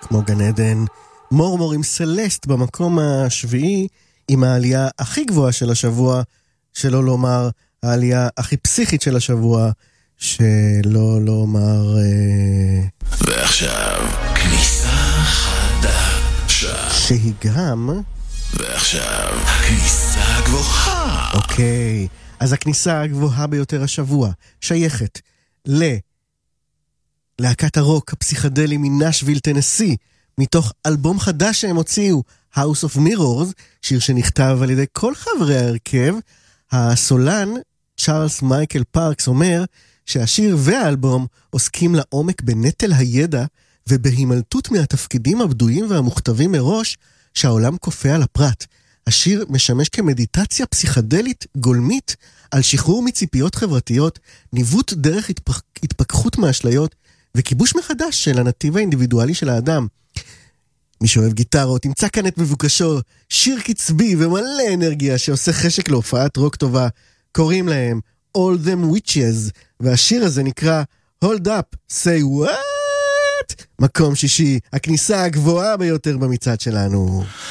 כמו גן עדן. מורמור עם סלסט במקום השביעי, עם העלייה הכי גבוהה של השבוע, שלא לומר העלייה הכי פסיכית של השבוע, שלא לומר... ועכשיו, כניסה חדשה. שהיא גם... ועכשיו, הכניסה הגבוהה. אוקיי, אז הכניסה הגבוהה ביותר השבוע שייכת להקת הרוק הפסיכדלי מנשוויל טנסי, מתוך אלבום חדש שהם הוציאו, House of Mirrors, שיר שנכתב על ידי כל חברי ההרכב. הסולן צ'ארלס מייקל פארקס אומר שהשיר והאלבום עוסקים לעומק בנטל הידע ובהימלטות מהתפקידים הבדויים והמוכתבים מראש שהעולם כופה על הפרט. השיר משמש כמדיטציה פסיכדלית גולמית על שחרור מציפיות חברתיות, ניווט דרך התפכחות מאשליות וכיבוש מחדש של הנתיב האינדיבידואלי של האדם. מי שאוהב גיטרות, תמצא כאן את מבוקשו, שיר קצבי ומלא אנרגיה שעושה חשק להופעת רוק טובה. קוראים להם All Them Witches, והשיר הזה נקרא Hold Up, Say What? מקום שישי, הכניסה הגבוהה ביותר במצעד שלנו.